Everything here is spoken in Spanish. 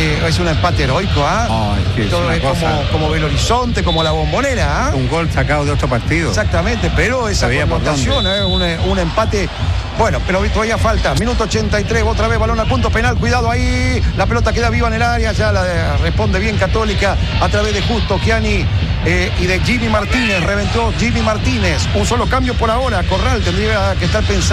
es un empate heroico, ¿ah? No, es que todo es como Belo Horizonte, como la Bombonera, ¿ah? Un gol sacado de otro partido. Exactamente, pero esa connotación, un empate. Bueno, pero todavía falta. Minuto 83, otra vez balón al punto penal. Cuidado ahí. La pelota queda viva en el área. Ya la responde bien Católica a través de Justo Chiani y de Jimmy Martínez. Reventó Jimmy Martínez. Un solo cambio por ahora. Corral tendría que estar pensando.